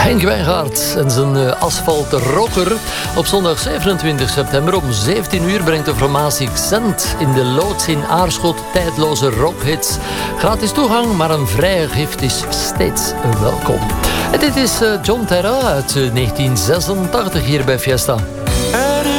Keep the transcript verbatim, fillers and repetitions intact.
Henk Wijngaard en zijn uh, asfalt rocker. Op zondag zevenentwintig september om zeventien uur brengt de formatie Xent in de loods in Aarschot tijdloze rockhits. Gratis toegang, maar een vrije gift is steeds welkom. En dit is uh, John Terra uit uh, negentien zesentachtig hier bij Fiesta.